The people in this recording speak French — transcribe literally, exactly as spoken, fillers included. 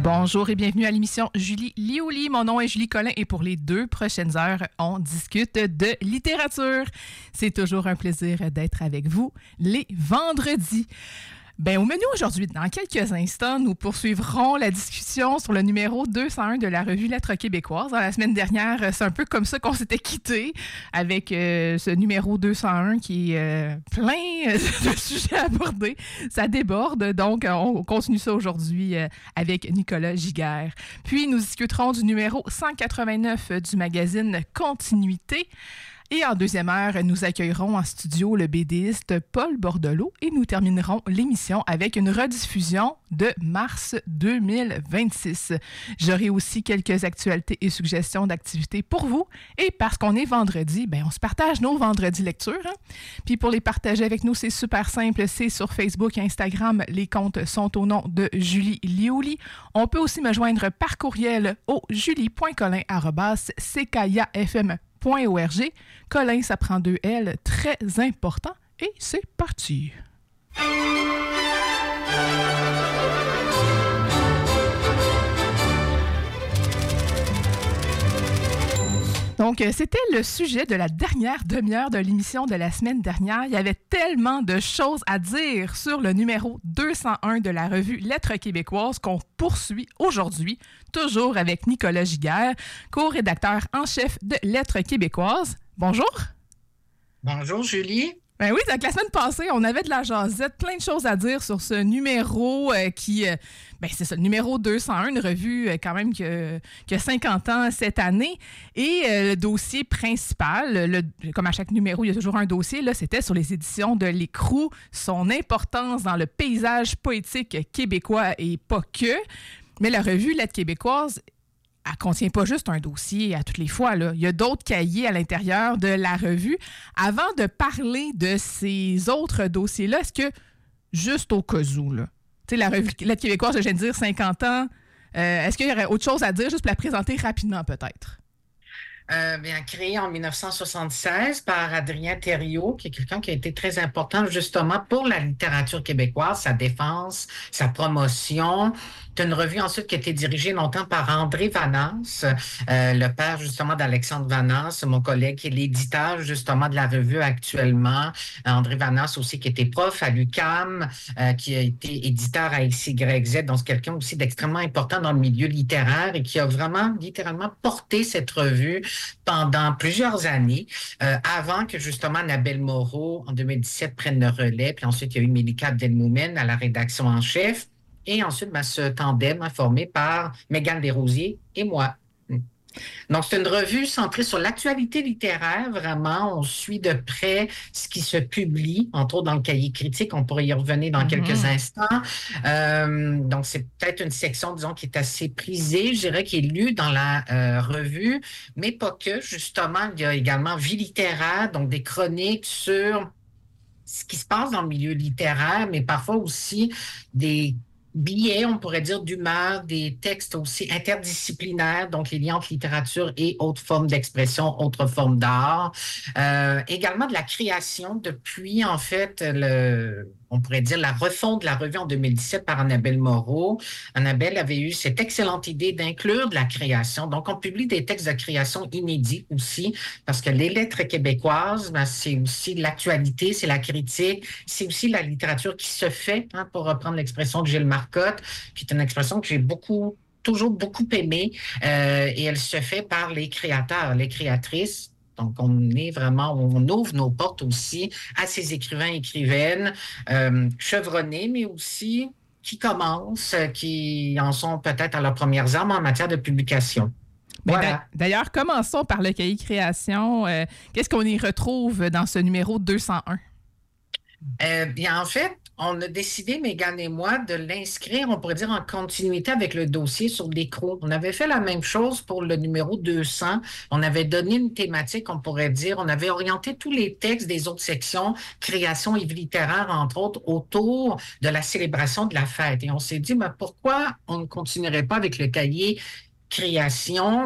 Bonjour et bienvenue à l'émission Julie Liouli. Mon nom est Julie Collin et pour les deux prochaines heures, on discute de littérature. C'est toujours un plaisir d'être avec vous les vendredis. Ben, au menu aujourd'hui, dans quelques instants, nous poursuivrons la discussion sur le numéro deux cent un de la revue Lettres québécoises. La semaine dernière, c'est un peu comme ça qu'on s'était quitté avec euh, ce numéro deux cent un qui est euh, plein de sujets abordés. Ça déborde, donc on continue ça aujourd'hui euh, avec Nicolas Giguère. Puis nous discuterons du numéro cent quatre-vingt-neuf du magazine Continuité. Et en deuxième heure, nous accueillerons en studio le BDiste Paul Bordelot et nous terminerons l'émission avec une rediffusion de mars deux mille vingt-six. J'aurai aussi quelques actualités et suggestions d'activités pour vous. Et parce qu'on est vendredi, ben on se partage nos vendredis lectures. Hein? Puis pour les partager avec nous, c'est super simple. C'est sur Facebook et Instagram. Les comptes sont au nom de Julie Liouli. On peut aussi me joindre par courriel au julie point collin arobase c k i a f m point org. Colin, ça prend deux L, très important. Et c'est parti. Donc, c'était le sujet de la dernière demi-heure de l'émission de la semaine dernière. Il y avait tellement de choses à dire sur le numéro deux cent un de la revue Lettres québécoises qu'on poursuit aujourd'hui, toujours avec Nicolas Giguère, co-rédacteur en chef de Lettres québécoises. Bonjour. Bonjour, Julie. Ben oui, donc la semaine passée, on avait de la jasette, plein de choses à dire sur ce numéro euh, qui, euh, ben c'est ça, le numéro deux cent un, une revue euh, quand même qui a, qui a cinquante ans cette année. Et euh, le dossier principal, le, comme à chaque numéro, il y a toujours un dossier, là, c'était sur les éditions de L'Écrou, son importance dans le paysage poétique québécois et pas que. Mais la revue Lettres québécoises, elle ne contient pas juste un dossier à toutes les fois. Là. Il y a d'autres cahiers à l'intérieur de la revue. Avant de parler de ces autres dossiers-là, est-ce que, juste au cas où, là, tu sais, la revue Lettres québécoises, je viens de dire cinquante ans, euh, est-ce qu'il y aurait autre chose à dire, juste pour la présenter rapidement, peut-être? Euh, bien, créé en dix-neuf cent soixante-seize par Adrien Thériault, qui est quelqu'un qui a été très important justement pour la littérature québécoise, sa défense, sa promotion. C'est une revue ensuite qui a été dirigée longtemps par André Vanasse, euh, le père justement d'Alexandre Vanasse, mon collègue qui est l'éditeur justement de la revue actuellement. André Vanasse aussi qui était prof à l'U Q A M, euh, qui a été éditeur à X Y Z, donc c'est quelqu'un aussi d'extrêmement important dans le milieu littéraire et qui a vraiment littéralement porté cette revue pendant plusieurs années, euh, avant que justement Annabelle Moreau en deux mille dix-sept prenne le relais, puis ensuite il y a eu Mélika Abdelmoumen à la rédaction en chef. Et ensuite, ben, ce tandem formé par Mégane Desrosiers et moi. Donc, c'est une revue centrée sur l'actualité littéraire. Vraiment, on suit de près ce qui se publie, entre autres dans le cahier critique. On pourrait y revenir dans mm-hmm. quelques instants. Euh, donc, c'est peut-être une section, disons, qui est assez prisée, je dirais, qui est lue dans la euh, revue, mais pas que. Justement, il y a également Vie littéraire, donc des chroniques sur ce qui se passe dans le milieu littéraire, mais parfois aussi des billets, on pourrait dire, d'humeur, des textes aussi interdisciplinaires, donc les liens entre littérature et autres formes d'expression, autres formes d'art. Euh, également de la création depuis, en fait, le... on pourrait dire la refonte de la revue en deux mille dix-sept par Annabelle Moreau. Annabelle avait eu cette excellente idée d'inclure de la création. Donc, on publie des textes de création inédits aussi, parce que les lettres québécoises, ben, c'est aussi l'actualité, c'est la critique, c'est aussi la littérature qui se fait, hein, pour reprendre l'expression de Gilles Marcotte, qui est une expression que j'ai beaucoup, toujours beaucoup aimée, euh, et elle se fait par les créateurs, les créatrices. Donc, on est vraiment, on ouvre nos portes aussi à ces écrivains et écrivaines euh, chevronnés, mais aussi qui commencent, qui en sont peut-être à leurs premières armes en matière de publication. Voilà. D'ailleurs, commençons par le cahier création. Euh, qu'est-ce qu'on y retrouve dans ce numéro deux cent un? Euh, bien, en fait, on a décidé, Mégane et moi, de l'inscrire, on pourrait dire, en continuité avec le dossier sur L'Écrou. On avait fait la même chose pour le numéro deux cents. On avait donné une thématique, on pourrait dire. On avait orienté tous les textes des autres sections, création et vie littéraire, entre autres, autour de la célébration de la fête. Et on s'est dit, mais pourquoi on ne continuerait pas avec le cahier création